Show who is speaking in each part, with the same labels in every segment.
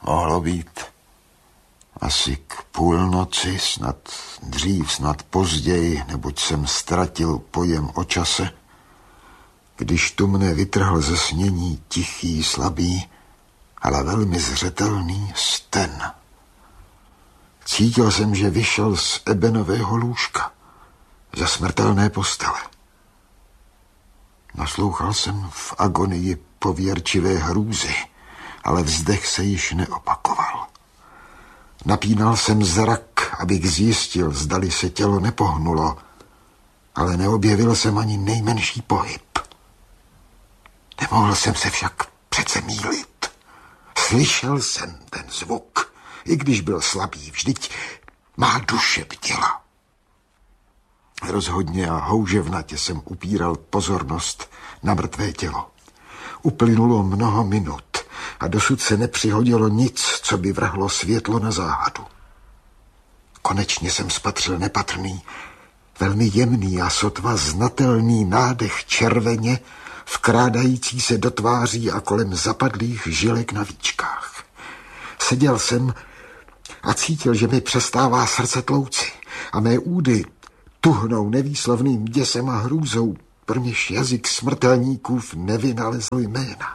Speaker 1: Mohlo být asi k půlnoci, snad dřív, snad později, neboť jsem ztratil pojem o čase, když tu mne vytrhl ze snění tichý, slabý, ale velmi zřetelný sten. Cítil jsem, že vyšel z ebenového lůžka, ze smrtelné postele. Naslouchal jsem v agonii pověrčivé hrůzy, ale vzdech se již neopakoval. Napínal jsem zrak, abych zjistil, zdali se tělo nepohnulo, ale neobjevil jsem ani nejmenší pohyb. Nemohl jsem se však přece mýlit. Slyšel jsem ten zvuk, i když byl slabý, vždyť má duše bděla. Rozhodně a houževnatě jsem upíral pozornost na mrtvé tělo. Uplynulo mnoho minut a dosud se nepřihodilo nic, co by vrhlo světlo na záhadu. Konečně jsem spatřil nepatrný, velmi jemný a sotva znatelný nádech červeně, vkrádající se do tváří a kolem zapadlých žilek na víčkách. Seděl jsem a cítil, že mi přestává srdce tlouci a mé údy tuhnou nevýslovným děsem a hrůzou, pro něž jazyk smrtelníkův nevynalezl jména.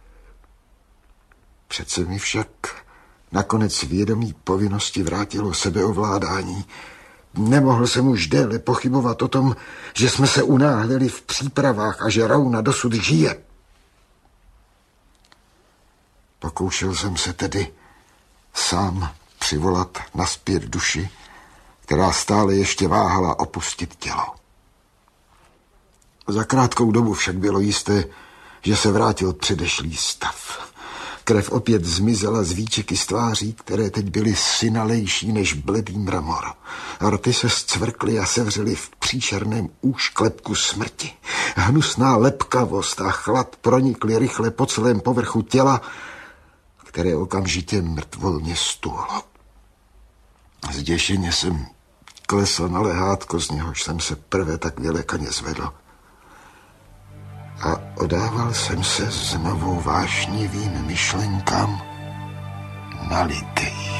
Speaker 1: Přece mi však nakonec vědomí povinnosti vrátilo sebeovládání. Nemohl jsem už déle pochybovat o tom, že jsme se unáhlili v přípravách a že Rauna dosud žije. Pokoušel jsem se tedy sám přivolat nazpět duši, která stále ještě váhala opustit tělo. Za krátkou dobu však bylo jisté, že se vrátil předešlý stav. Krev opět zmizela z výčeky z tváří, které teď byly synalejší než bledý mramor. Rty se zcvrkly a sevřely v příšerném úšklepku smrti. Hnusná lepkavost a chlad pronikly rychle po celém povrchu těla, které okamžitě mrtvolně stuhlo. Zděšeně jsem klesl na lehátko, z něhož jsem se prvé tak vylekaně zvedl. A odával jsem se znovu vášnivým myšlenkám na Lidii.